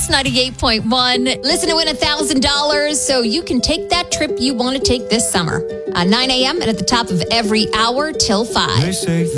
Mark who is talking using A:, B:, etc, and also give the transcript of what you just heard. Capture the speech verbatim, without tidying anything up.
A: Kiss ninety-eight point one. Listen to win one thousand dollars so you can take that trip you want to take this summer. Uh, nine a.m. and at the top of every hour till five.